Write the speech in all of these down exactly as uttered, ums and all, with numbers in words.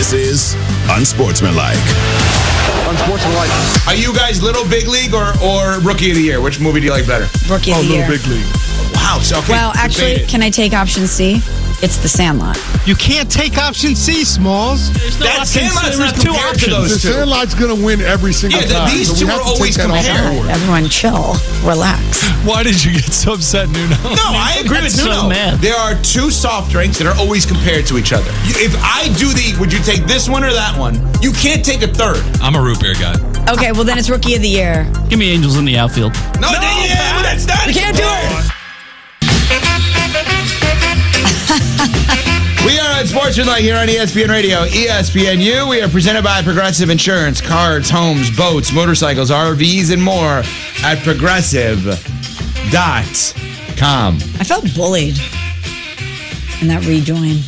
This is Unsportsmanlike. Unsportsmanlike. Are you guys Little Big League or, or Rookie of the Year? Which movie do you like better? Rookie Oh, of the Little Year. Big League. Wow. So, okay, Well, actually, debated. can I take option C? It's The Sandlot. You can't take option C, Smalls. There's no That option. Sandlot's There's not two compared to options. those The two. Sandlot's going to win every single Yeah, the- time. these so we two have are to always take that off the compared. board. Everyone chill. Relax. Why did you get so upset, Nuno? No, I agree with so Nuno. mad. There are two soft drinks that are always compared to each other. You- If I do the, would you take this one or that one? You can't take a third. I'm a root beer guy. Okay, well, then it's Rookie of the Year. Give me Angels in the outfield. No, no yeah, but that's not. We can't do it. We are on Sportsmanlike here on E S P N Radio, E S P N U. We are presented by Progressive Insurance, cars, homes, boats, motorcycles, R Vs, and more at progressive dot com. I felt bullied in that rejoin.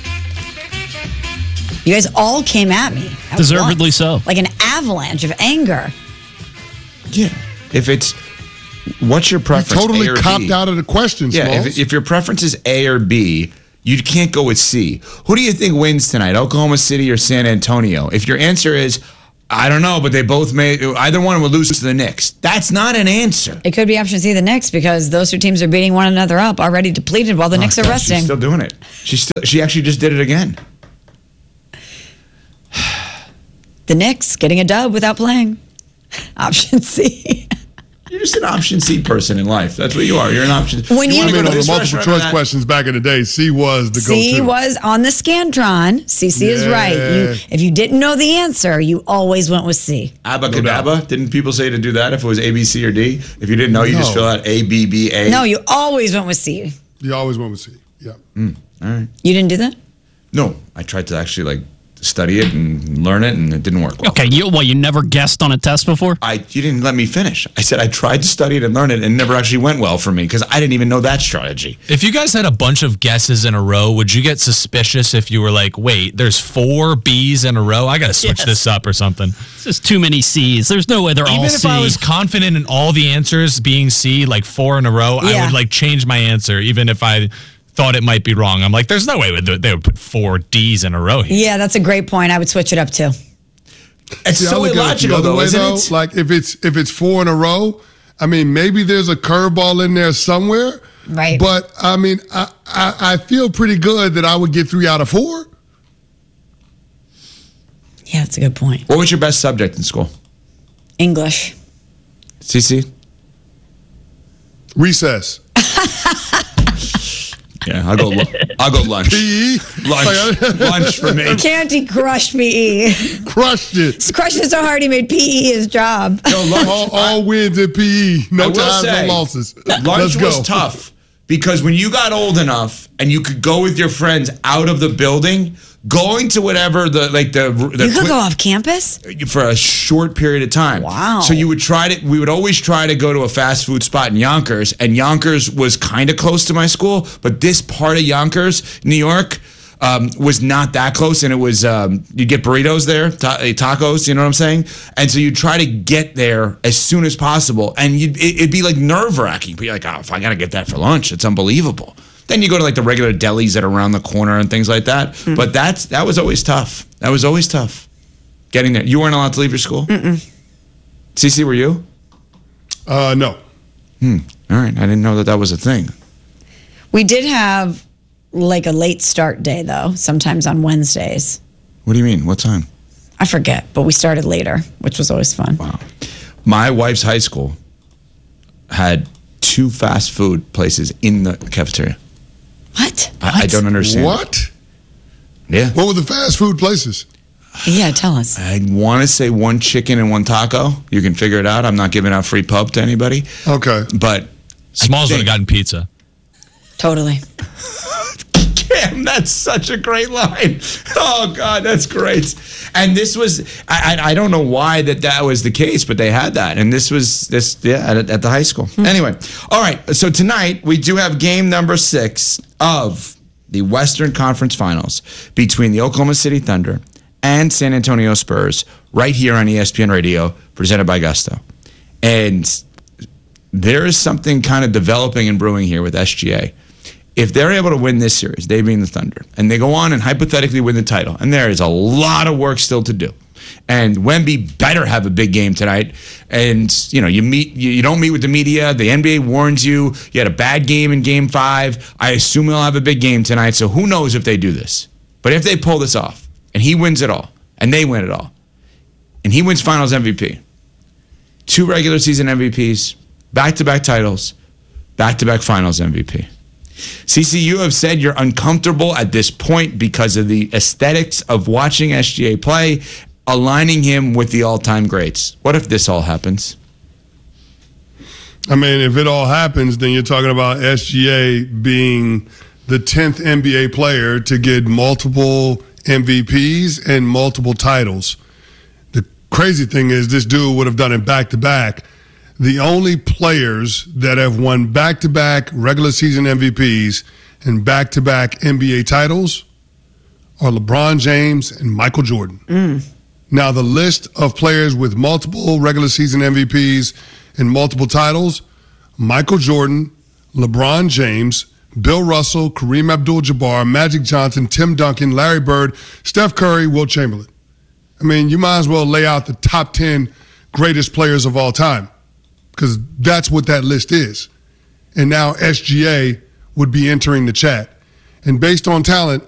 You guys all came at me. at Deservedly once. so. Like an avalanche of anger. Yeah. If it's, what's your You preference? totally A or copped B? out of the question, Yeah, Smalls. if, if your preference is A or B, you can't go with C. Who do you think wins tonight, Oklahoma City or San Antonio? If your answer is, I don't know, but they both may, either one will lose to the Knicks. That's not an answer. It could be option C, the Knicks, because those two teams are beating one another up, already depleted while the Knicks are Gosh, resting. She's still doing it. She's still, she actually just did it again. The Knicks getting a dub without playing. Option C. You're just an option C person in life. That's what you are. You're an option. When you- wanna I go mean, to on the this multiple restaurant choice or that? questions back in the day, C was the C go-to. was on the Scantron. C C is Yeah. right. You, if you didn't know the answer, you always went with C. Abacadabra. Didn't people say to do that if it was A, B, C, or D? If you didn't know, you just No. fill out A, B, B, A. No, you always went with C. You always went with C. Yeah. All right. You didn't do that? No, I tried to actually like study it and learn it, and it didn't work well. Okay, you well, you never guessed on a test before? I you didn't let me finish. I said I tried to study it and learn it, and it never actually went well for me because I didn't even know that strategy. If you guys had a bunch of guesses in a row, would you get suspicious if you were like, wait, there's four B's in a row? I got to switch Yes. this up or something. It's just too many C's. There's no way they're Even all if C. I was confident in all the answers being C, like four in a row, I Yeah. would like change my answer, even if I thought it might be wrong. I'm like, there's no way they would put four D's in a row here. Yeah, that's a great point. I would switch it up too. It's See, I so look at it the illogical, other though, way, isn't though. it? Like if it's if it's four in a row, I mean, maybe there's a curveball in there somewhere. Right. But I mean, I, I I feel pretty good that I would get three out of four. Yeah, that's a good point. What was your best subject in school? English. C C? Recess. Yeah, I'll go. I'll go lunch. P E. Lunch. Lunch for me. Canty crushed P E. Crushed it. Crushed it so hard he made P E his job. No, lunch. All, all wins in P E. I No will ties, say, no losses. Lunch Let's go. was tough because when you got old enough and you could go with your friends out of the building, going to whatever the like the, the You could quick- go off campus? for a short period of time. Wow. So you would try to, we would always try to go to a fast food spot in Yonkers, and Yonkers was kind of close to my school, but this part of Yonkers, New York, um, was not that close, and it was, um, you get burritos there, ta- tacos, you know what I'm saying? And so you try to get there as soon as possible, and you'd, it, it'd be like nerve-wracking. But you're like, oh, if I got to get that for lunch, it's unbelievable. Then you go to like the regular delis that are around the corner and things like that. Mm-hmm. But that's that was always tough. That was always tough. Getting there. You weren't allowed to leave your school? Mm-mm. Cece, were you? Uh, no. Hmm. All right. I didn't know that that was a thing. We did have like a late start day, though, sometimes on Wednesdays. What do you mean? What time? I forget, but we started later, which was always fun. Wow. My wife's high school had two fast food places in the cafeteria. What? I, I don't understand. What? Yeah. What were the fast food places? Yeah, tell us. I want to say one chicken and one taco. You can figure it out. I'm not giving out free pub to anybody. Okay. But Smalls would have think- gotten pizza. Totally. Cam, that's such a great line. Oh, God, that's great. And this was, I, I I don't know why that that was the case, but they had that. And this was, this yeah, at, at the high school. Anyway, all right. So tonight, we do have game number six of the Western Conference Finals between the Oklahoma City Thunder and San Antonio Spurs right here on E S P N Radio, presented by Gusto. And there is something kind of developing and brewing here with S G A. if they're able to win this series, they being the Thunder, and they go on and hypothetically win the title, and there is a lot of work still to do. And Wemby better have a big game tonight. And, you know, you meet you, you don't meet with the media. The N B A warns you. You had a bad game in game five. I assume he'll have a big game tonight. So who knows if they do this. But if they pull this off, and he wins it all, and they win it all, and he wins Finals M V P, two regular season M V Ps, back-to-back titles, back-to-back Finals M V P. C C, you have said you're uncomfortable at this point because of the aesthetics of watching S G A play, aligning him with the all-time greats. What if this all happens? I mean, if it all happens, then you're talking about S G A being the tenth N B A player to get multiple M V Ps and multiple titles. The crazy thing is this dude would have done it back-to-back. The only players that have won back-to-back regular season M V Ps and back-to-back N B A titles are LeBron James and Michael Jordan. Mm. Now, the list of players with multiple regular season M V Ps and multiple titles, Michael Jordan, LeBron James, Bill Russell, Kareem Abdul-Jabbar, Magic Johnson, Tim Duncan, Larry Bird, Steph Curry, Wilt Chamberlain. I mean, you might as well lay out the top ten greatest players of all time, because that's what that list is. And now S G A would be entering the chat. And based on talent,